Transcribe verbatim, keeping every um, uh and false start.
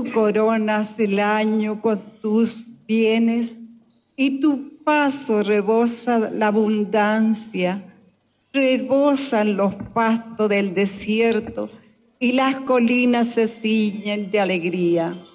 Tú coronas el año con tus bienes y tu paso rebosa la abundancia. Rebosan los pastos del desierto y las colinas se ciñen de alegría.